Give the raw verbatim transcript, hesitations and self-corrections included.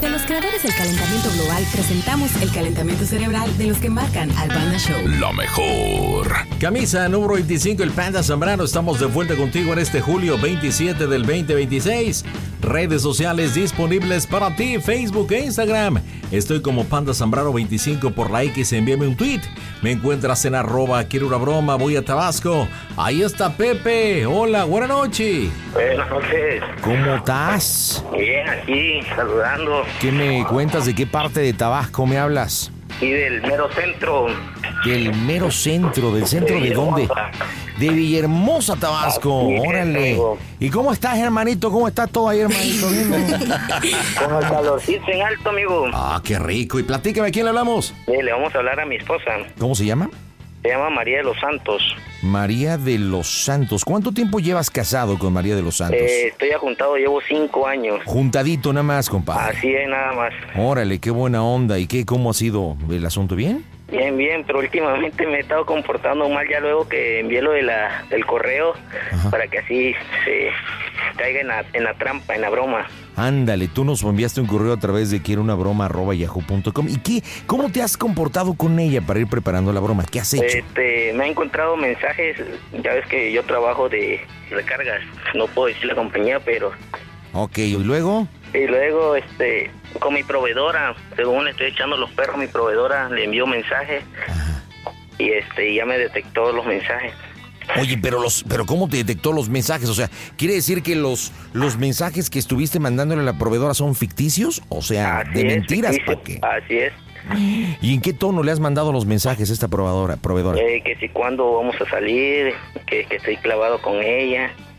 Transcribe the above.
De los creadores del calentamiento global, presentamos el calentamiento cerebral de los que marcan al Panda Show. La mejor. Camisa número veinticinco, el Panda Zambrano. Estamos de vuelta contigo en este julio veintisiete del veinte veintiséis. Redes sociales disponibles para ti, Facebook e Instagram. Estoy como Panda Zambrano veinticinco por la X. Envíame un tweet. Me encuentras en arroba quiero una broma, voy a Tabasco. Ahí está Pepe. Hola, buenas noches. Buenas noches. ¿Cómo estás? Bien, aquí, saludando. ¿Qué me cuentas? ¿De qué parte de Tabasco me hablas? Y del mero centro. Del mero centro, ¿del centro de dónde? De Villahermosa, Tabasco. Así es, Órale. amigo. ¿Y cómo estás, hermanito? ¿Cómo está todo ahí, hermanito? Con el calorcito en alto, amigo. Ah, qué rico. Y platícame, ¿a quién le hablamos? Eh, le vamos a hablar a mi esposa. ¿Cómo se llama? Se llama María de los Santos. María de los Santos. ¿Cuánto tiempo llevas casado con María de los Santos? Eh, estoy ajuntado, llevo cinco años. Juntadito nada más, compadre. Así es, nada más. Órale, qué buena onda. ¿Y qué? ¿Cómo ha sido el asunto? ¿Bien? Bien, bien, pero últimamente me he estado comportando mal ya luego que envié lo de la, del correo. Ajá. Para que así se caiga en la, en la trampa, en la broma. Ándale, tú nos enviaste un correo a través de quiero una broma arroba yahoo punto com. ¿Y qué? ¿Cómo te has comportado con ella para ir preparando la broma? ¿Qué has hecho? Este, me ha encontrado mensajes, ya ves que yo trabajo de recargas, no puedo decir la compañía, pero... Ok, ¿y luego? Y luego, este, con mi proveedora, según le estoy echando los perros, mi proveedora le envió mensajes. Ajá. Y este, ya me detectó los mensajes. Oye, pero los, pero ¿cómo te detectó los mensajes? O sea, ¿quiere decir que los, los mensajes que estuviste mandándole a la proveedora son ficticios? O sea, así de es, mentiras, ficticio. ¿para qué? Así es. ¿Y en qué tono le has mandado los mensajes a esta proveedora? proveedora? Eh, que si cuándo vamos a salir, que, que estoy clavado con ella.